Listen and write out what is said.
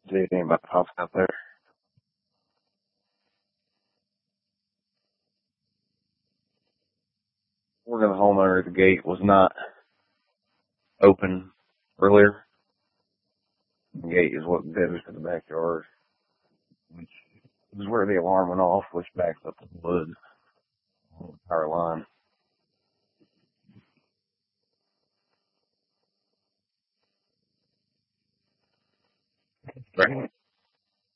See if anybody pops out there. We're going to homeowner, the gate was not open earlier. The gate is what goes to the backyard, which is where the alarm went off, which backs up the wood on the power line. Right.